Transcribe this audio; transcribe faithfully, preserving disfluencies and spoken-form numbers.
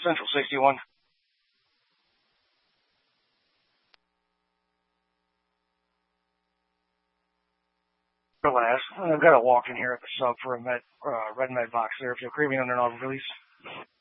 Central sixty-one. Last. I've got a walk in here at the sub for a med, uh, red med box there. If you're craving under an auto release.